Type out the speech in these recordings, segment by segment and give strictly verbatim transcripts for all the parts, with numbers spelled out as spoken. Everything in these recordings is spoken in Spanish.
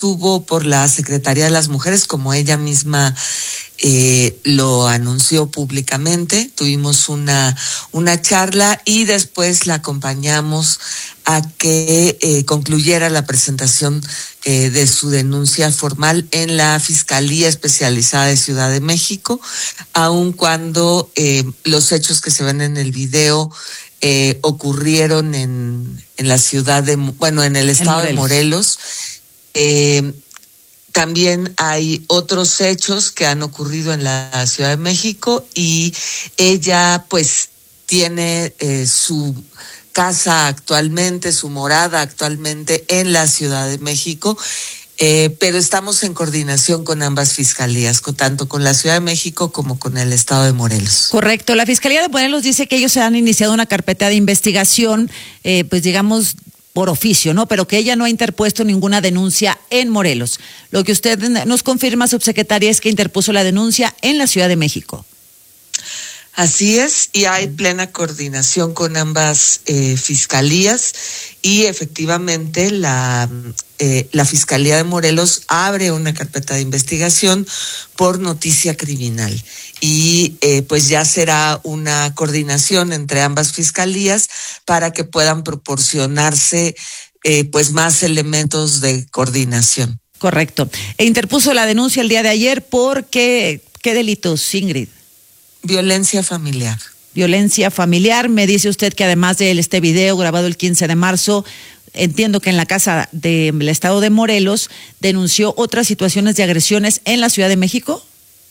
estuvo por la Secretaría de las Mujeres, como ella misma eh, lo anunció públicamente. Tuvimos una, una charla y después la acompañamos a que eh, concluyera la presentación eh, de su denuncia formal en la Fiscalía Especializada de Ciudad de México, aun cuando eh, los hechos que se ven en el video eh, ocurrieron en, en la ciudad de, bueno, en el estado de Morelos. Eh, también hay otros hechos que han ocurrido en la Ciudad de México y ella pues tiene eh, su casa actualmente, su morada actualmente en la Ciudad de México, eh, pero estamos en coordinación con ambas fiscalías, con, tanto con la Ciudad de México como con el estado de Morelos. Correcto. La Fiscalía de Morelos dice que ellos han iniciado una carpeta de investigación, eh, pues digamos por oficio, ¿no? Pero que ella no ha interpuesto ninguna denuncia en Morelos. Lo que usted nos confirma, subsecretaria, es que interpuso la denuncia en la Ciudad de México. Así es, y hay plena coordinación con ambas eh, fiscalías y efectivamente la, eh, la Fiscalía de Morelos abre una carpeta de investigación por noticia criminal y eh, pues ya será una coordinación entre ambas fiscalías para que puedan proporcionarse eh, pues más elementos de coordinación. Correcto. E interpuso la denuncia el día de ayer por qué, ¿qué delitos, Ingrid? Violencia familiar. Violencia familiar. Me dice usted que además de este video grabado el quince de marzo, entiendo que en la casa del estado de Morelos, denunció otras situaciones de agresiones en la Ciudad de México.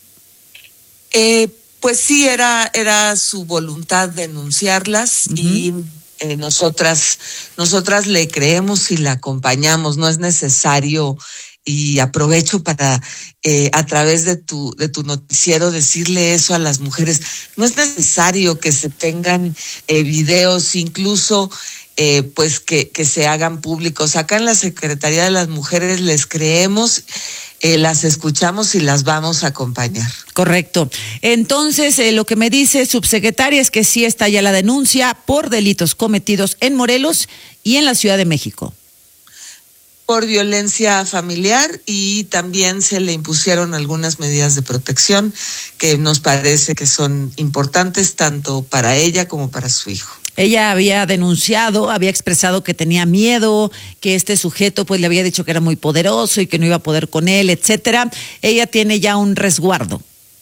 Eh, pues sí, era, era su voluntad denunciarlas uh-huh. y eh, nosotras, nosotras le creemos y la acompañamos. No es necesario. Y aprovecho para eh, a través de tu de tu noticiero decirle eso a las mujeres. No es necesario que se tengan eh, videos, incluso eh, pues que que se hagan públicos. Acá en la Secretaría de las Mujeres les creemos, eh, las escuchamos y las vamos a acompañar. Correcto. Entonces, eh, lo que me dice, subsecretaria, es que sí está ya la denuncia por delitos cometidos en Morelos y en la Ciudad de México. Por violencia familiar, y también se le impusieron algunas medidas de protección que nos parece que son importantes tanto para ella como para su hijo. Ella había denunciado, había expresado que tenía miedo, que este sujeto pues le había dicho que era muy poderoso y que no iba a poder con él, etcétera. Ella tiene ya un resguardo.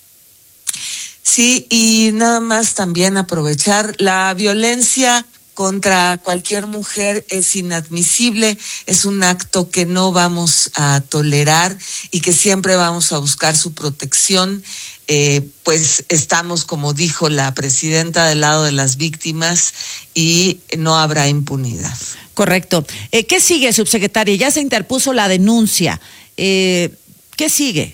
Sí, y nada más también aprovechar la violencia contra cualquier mujer es inadmisible, es un acto que no vamos a tolerar y que siempre vamos a buscar su protección. Eh, pues estamos, como dijo la presidenta, del lado de las víctimas y no habrá impunidad. Correcto. Eh, ¿Qué sigue, subsecretaria? Ya se interpuso la denuncia. Eh, ¿Qué sigue?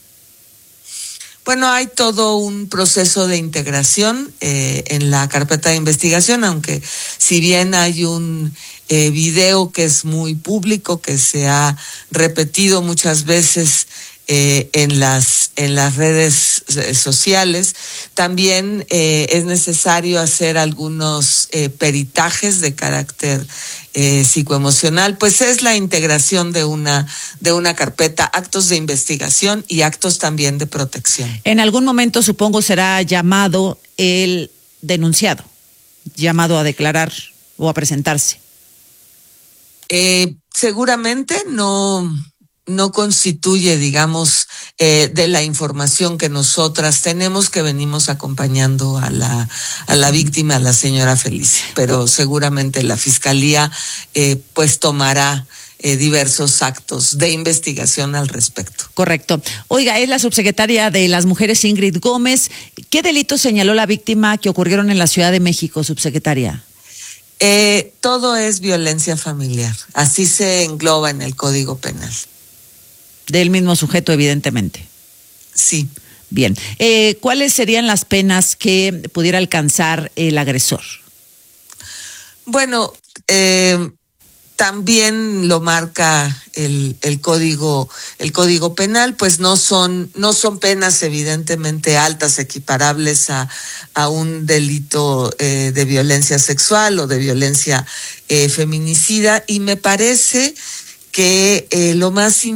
Bueno, hay todo un proceso de integración eh, en la carpeta de investigación, aunque si bien hay un eh, video que es muy público, que se ha repetido muchas veces eh, en las en las redes sociales, también eh, es necesario hacer algunos eh, peritajes de carácter Eh, psicoemocional, pues es la integración de una de una carpeta, actos de investigación y actos también de protección. En algún momento, supongo, será llamado el denunciado, llamado a declarar o a presentarse. Eh, seguramente no no constituye, digamos, eh, de la información que nosotras tenemos, que venimos acompañando a la a la víctima, a la señora Felicia, pero seguramente la Fiscalía eh, pues tomará eh, diversos actos de investigación al respecto. Correcto. Oiga, es la subsecretaria de las Mujeres, Ingrid Gómez. ¿Qué delitos señaló la víctima que ocurrieron en la Ciudad de México, subsecretaria? Eh, todo es violencia familiar, así se engloba en el Código Penal. Del mismo sujeto, evidentemente. Sí. Bien. Eh, ¿Cuáles serían las penas que pudiera alcanzar el agresor? Bueno, eh, también lo marca el, el código, el código penal, pues no son, no son penas evidentemente altas, equiparables a, a un delito eh, de violencia sexual o de violencia eh, feminicida, y me parece que eh, lo más importante